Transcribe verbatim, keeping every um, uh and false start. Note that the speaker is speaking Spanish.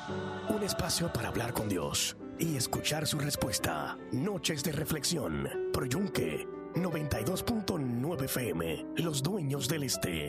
Un espacio para hablar con Dios y escuchar su respuesta. Noches de reflexión. Pro Yunque noventa y dos punto nueve F M. Los dueños del este.